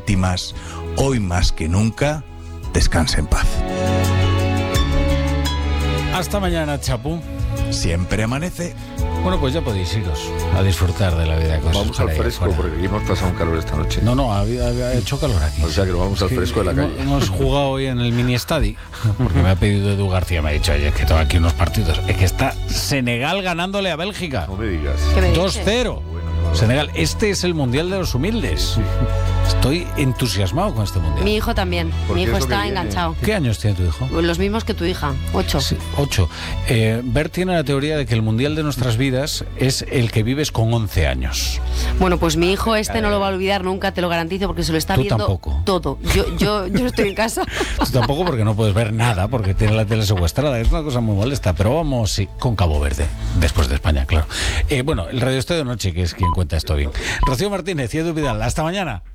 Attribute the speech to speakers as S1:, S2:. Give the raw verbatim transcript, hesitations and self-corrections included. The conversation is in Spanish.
S1: víctimas, hoy más que nunca, descanse en paz.
S2: Hasta mañana, Chapu.
S1: Siempre amanece.
S2: Bueno, pues ya podéis iros a disfrutar de la vida. Cosas
S3: vamos al fresco,
S2: afuera.
S3: porque aquí hemos pasado un calor esta noche.
S2: No, no, ha, ha hecho calor aquí.
S3: O sea que nos vamos
S2: es
S3: al
S2: que
S3: fresco de la calle.
S2: Hemos jugado hoy en el mini estadi, porque me ha pedido Edu García, me ha dicho, oye, es que tengo aquí unos partidos. Es que está Senegal ganándole a Bélgica.
S3: No me digas.
S2: dos cero. Senegal, este es el Mundial de los Humildes. Estoy entusiasmado con este Mundial.
S4: Mi hijo también. Mi hijo está enganchado.
S2: ¿Qué años tiene tu hijo?
S4: Los mismos que tu hija, ocho.
S2: Sí, ocho. Eh, Bert tiene la teoría de que el Mundial de nuestras vidas es el que vives con once años.
S4: Bueno, pues mi hijo este no lo va a olvidar nunca, te lo garantizo, porque se lo está
S2: Tú
S4: viendo
S2: tampoco.
S4: todo. Yo, yo, yo estoy en casa.
S2: Tú tampoco, porque no puedes ver nada, porque tiene la tele secuestrada. Es una cosa muy molesta, pero vamos, sí, con Cabo Verde, después de España, claro. Eh, bueno, el Radio Estadio de Noche, que es quien cuenta esto bien. Rocío Martínez y Edu Vidal, hasta mañana.